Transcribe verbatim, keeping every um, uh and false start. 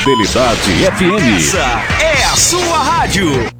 Fidelidade F M. Essa é a sua rádio.